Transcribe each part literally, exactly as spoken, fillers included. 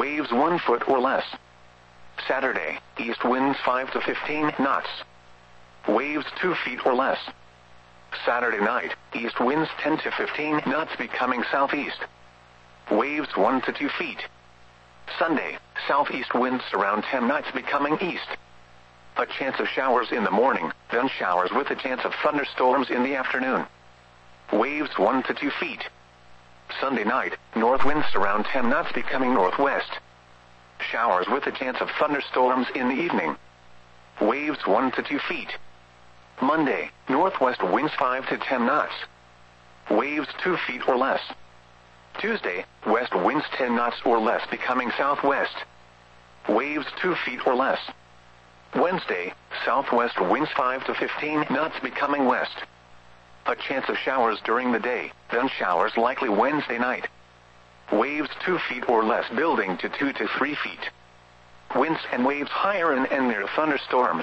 waves one foot or less. Saturday, east winds five to fifteen knots. Waves two feet or less. Saturday night, east winds ten to fifteen knots becoming southeast. Waves one to two feet. Sunday, southeast winds around ten knots becoming east. A chance of showers in the morning, then showers with a chance of thunderstorms in the afternoon. Waves one to two feet. Sunday night, north winds around ten knots becoming northwest. Showers with a chance of thunderstorms in the evening. Waves one to two feet. Monday, northwest winds five to ten knots. Waves two feet or less. Tuesday, west winds ten knots or less becoming southwest. Waves two feet or less. Wednesday, southwest winds five to fifteen knots becoming west. A chance of showers during the day, then showers likely Wednesday night. Waves two feet or less building to two to three feet. Winds and waves higher and, and near thunderstorms.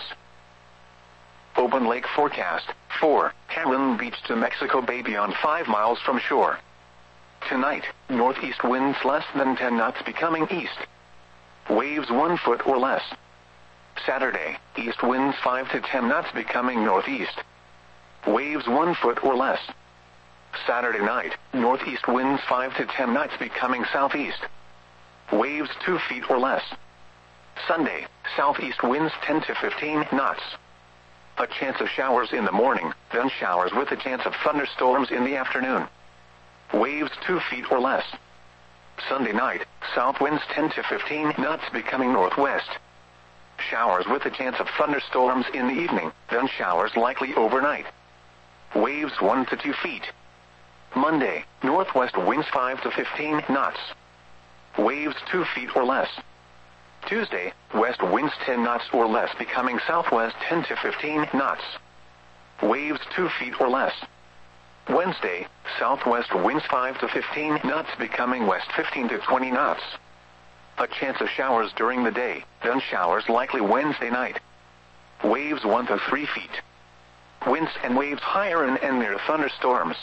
Open lake forecast. four. Heron Beach to Mexico Bay beyond five miles from shore. Tonight, northeast winds less than ten knots becoming east. Waves one foot or less. Saturday, east winds five to ten knots becoming northeast. Waves one foot or less. Saturday night, northeast winds five to ten knots becoming southeast. Waves two feet or less. Sunday, southeast winds ten to fifteen knots. A chance of showers in the morning, then showers with a chance of thunderstorms in the afternoon. Waves two feet or less. Sunday night, south winds ten to fifteen knots becoming northwest. Showers with a chance of thunderstorms in the evening, then showers likely overnight. Waves one to two feet. Monday, northwest winds five to fifteen knots. Waves two feet or less. Tuesday, west winds ten knots or less becoming southwest ten to fifteen knots. Waves two feet or less. Wednesday, southwest winds five to fifteen knots becoming west fifteen to twenty knots. A chance of showers during the day, then showers likely Wednesday night. Waves one to three feet. Winds and waves higher and, and near thunderstorms.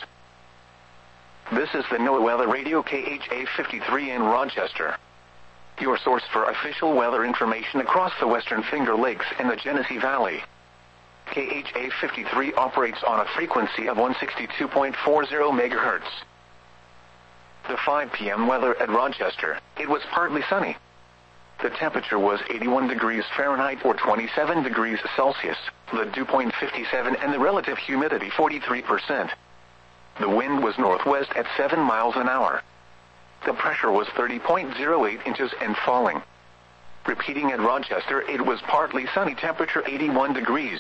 This is the NOAA Weather Radio K H A fifty-three in Rochester. Your source for official weather information across the Western Finger Lakes and the Genesee Valley. K H A fifty-three operates on a frequency of one sixty-two point four zero megahertz. The five p m weather at Rochester, it was partly sunny. The temperature was eighty-one degrees Fahrenheit or twenty-seven degrees Celsius, the dew point fifty-seven and the relative humidity forty-three percent. The wind was northwest at seven miles an hour. The pressure was thirty point zero eight inches and falling. Repeating at Rochester, it was partly sunny, temperature eighty-one degrees.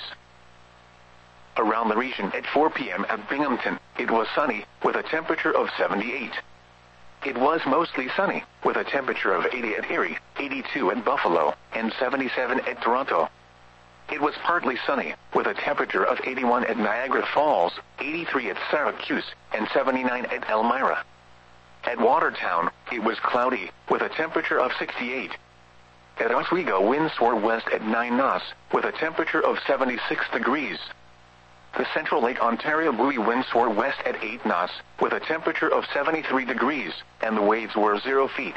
Around the region at four p m at Binghamton, it was sunny, with a temperature of seventy-eight. It was mostly sunny, with a temperature of eighty at Erie, eighty-two at Buffalo, and seventy-seven at Toronto. It was partly sunny, with a temperature of eighty-one at Niagara Falls, eighty-three at Syracuse, and seventy-nine at Elmira. At Watertown, it was cloudy, with a temperature of sixty-eight. At Oswego, winds were west at nine knots, with a temperature of seventy-six degrees. The Central Lake Ontario buoy winds were west at eight knots, with a temperature of seventy-three degrees, and the waves were zero feet.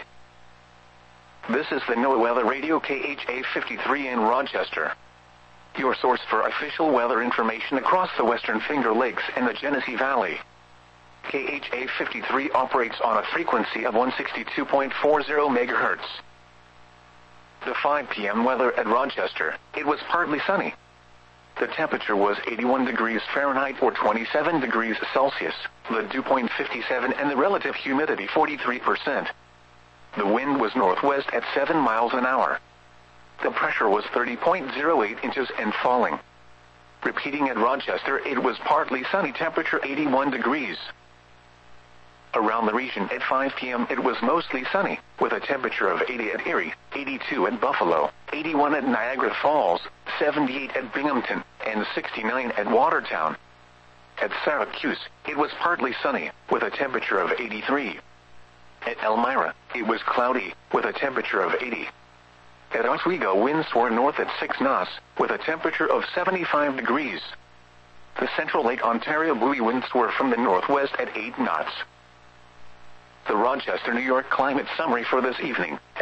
This is the NOAA Weather Radio K H A fifty-three in Rochester. Your source for official weather information across the Western Finger Lakes and the Genesee Valley. K H A fifty-three operates on a frequency of one sixty-two point four zero megahertz. The five p m weather at Rochester, it was partly sunny. The temperature was eighty-one degrees Fahrenheit or twenty-seven degrees Celsius, the dew point fifty-seven and the relative humidity forty-three percent. The wind was northwest at seven miles an hour. The pressure was thirty point zero eight inches and falling. Repeating at Rochester, it was partly sunny, temperature eighty-one degrees. Around the region at five p m it was mostly sunny, with a temperature of eighty at Erie, eighty-two at Buffalo, eighty-one at Niagara Falls, seventy-eight at Binghamton, and sixty-nine at Watertown. At Syracuse, it was partly sunny, with a temperature of eighty-three. At Elmira, it was cloudy, with a temperature of eighty. At Oswego, winds were north at six knots, with a temperature of seventy-five degrees. The Central Lake Ontario buoy winds were from the northwest at eight knots. The Rochester, New York climate summary for this evening.